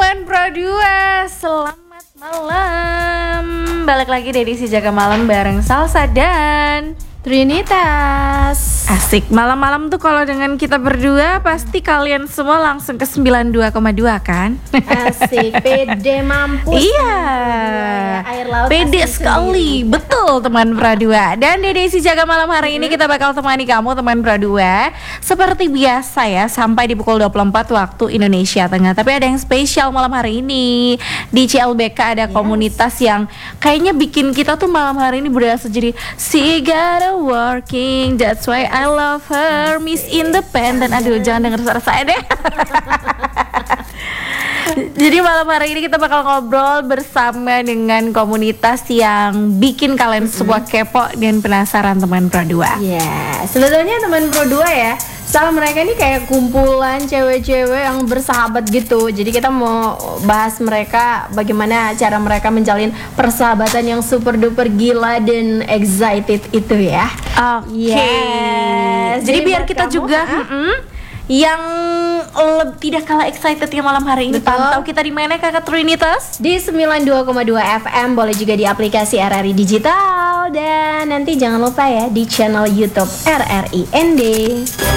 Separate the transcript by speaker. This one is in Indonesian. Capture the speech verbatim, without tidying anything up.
Speaker 1: Teman Pro dua, selamat malam. Balik lagi di edisi Jaga Malam bareng Salsa dan
Speaker 2: Trinitas.
Speaker 1: Asik, malam-malam tuh kalau dengan kita berdua pasti kalian semua langsung ke sembilan puluh dua koma dua kan?
Speaker 2: Asik, pede mampus.
Speaker 1: Iya,
Speaker 2: air laut
Speaker 1: pede
Speaker 2: asli
Speaker 1: sekali,
Speaker 2: sendiri.
Speaker 1: betul teman Pradua. Dan di edisi Jaga Malam hari ini kita bakal temani kamu teman Pradua seperti biasa ya, sampai di pukul dua puluh empat waktu Indonesia Tengah. Tapi ada yang spesial malam hari ini. Di C L B K ada
Speaker 2: Yes.
Speaker 1: komunitas yang kayaknya bikin kita tuh malam hari ini berasa jadi she got a working, that's why I love her, Miss Independent. Aduh, jangan denger suara saya deh. Jadi malam hari ini kita bakal ngobrol bersama dengan komunitas yang bikin kalian semua kepo dan penasaran teman Pro dua.
Speaker 2: Ya, sebetulnya teman Pro dua ya, sama mereka ini kayak kumpulan cewek-cewek yang bersahabat gitu. Jadi kita mau bahas mereka, bagaimana cara mereka menjalin persahabatan yang super duper gila dan excited itu ya.
Speaker 1: Oke.
Speaker 2: Yes.
Speaker 1: Jadi
Speaker 2: Jadi
Speaker 1: biar
Speaker 2: buat
Speaker 1: kita
Speaker 2: kamu,
Speaker 1: juga
Speaker 2: ah?
Speaker 1: mm-mm, yang le- tidak kalah excited ya malam hari ini.
Speaker 2: Betul.
Speaker 1: Pantau kita di mana Kakak Trinitas?
Speaker 2: Di sembilan puluh dua koma dua F M, boleh juga di aplikasi R R I Digital, dan nanti jangan lupa ya di channel YouTube R R I N D.